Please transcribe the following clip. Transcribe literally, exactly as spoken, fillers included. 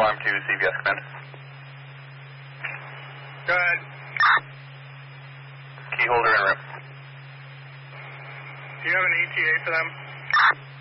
alarm to C B S Command. Go ahead. Key holder en route. Do you have an E T A for them?